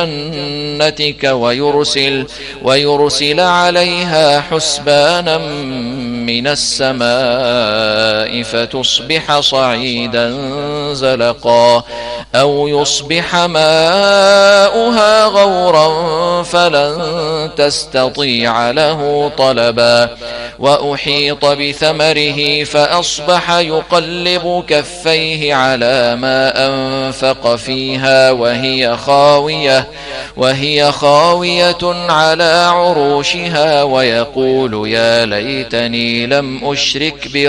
جنتك ويرسل عليها حسبانا من السماء فتصبح صعيدا زلقا أو يصبح ماؤها غورا فلن تستطيع له طلبا وأحيط بثمره فأصبح يقلب كفيه على ما أنفق فيها وهي خاوية على عروشها ويقول يا ليتني لم أشرك